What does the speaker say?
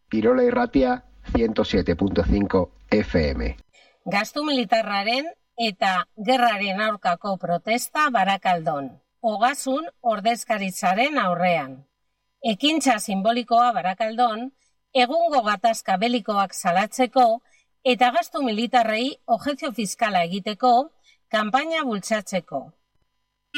Irola Irratia 107.5 FM. Gastu militarraren eta gerraren aurkako protesta Barakaldon. Ogasun ordezkaritzaren aurrean. Ekintza simbolikoa Barakaldon, egungo gatazka belikoak salatzeko eta gastu militarrei objektio fiskala egiteko, kanpaina bultzatzeko.